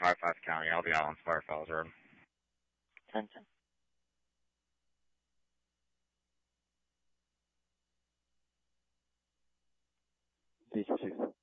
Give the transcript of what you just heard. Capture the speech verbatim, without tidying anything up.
Fireflies County. I'll be out on Fireflies Road. ten ten. Beach two.